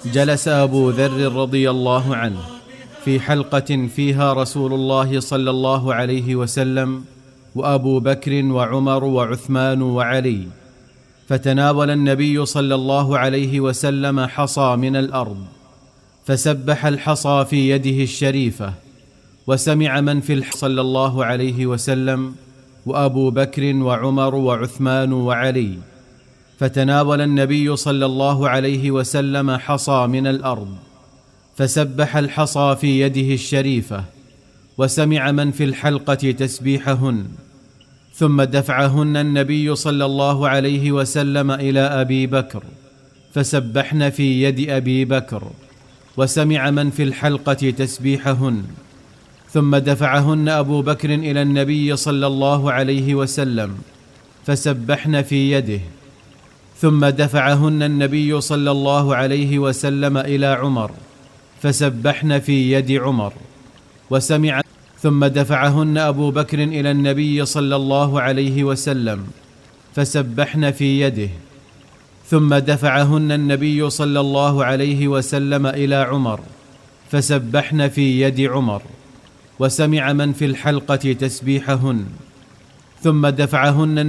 جلس أبو ذر رضي الله عنه في حلقة فيها رسول الله صلى الله عليه وسلم وأبو بكر وعمر وعثمان وعلي، فتناول النبي صلى الله عليه وسلم حصى من الأرض، فسبح الحصى في يده الشريفة، وسمع من في صلى الله عليه وسلم وأبو بكر وعمر وعثمان وعلي، فتناول النبي صلى الله عليه وسلم حصى من الأرض، فسبح الحصى في يده الشريفة، وسمع من في الحلقة تسبيحهن، ثم دفعهن النبي صلى الله عليه وسلم إلى أبي بكر، فسبحن في يد أبي بكر، وسمع من في الحلقة تسبيحهن، ثم دفعهن أبو بكر إلى النبي صلى الله عليه وسلم، فسبحن في يده، ثم دفعهن النبي صلى الله عليه وسلم إلى عمر، فسبحن في يد عمر، وسمع، ثم دفعهن أبو بكر إلى النبي صلى الله عليه وسلم، فسبحن في يده، ثم دفعهن النبي صلى الله عليه وسلم إلى عمر، فسبحن في يد عمر، وسمع من في الحلقة تسبيحهن، ثم دفعهن